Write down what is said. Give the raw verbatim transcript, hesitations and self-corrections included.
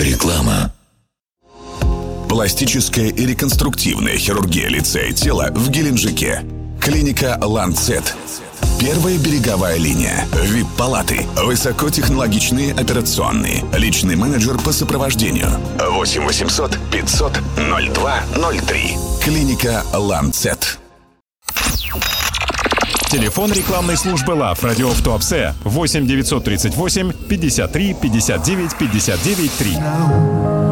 Реклама. Пластическая и реконструктивная хирургия лица и тела в Геленджике. Клиника «Ланцет». Первая береговая линия. ви ай пи-палаты. Высокотехнологичные операционные. Личный менеджер по сопровождению. восемь восемьсот пятьсот ноль два ноль три. Клиника «Ланцет». Телефон рекламной службы ЛАВ «Радио в Туапсе» восемь девятьсот тридцать восемь пятьдесят три пятьдесят девять пятьдесят девять три.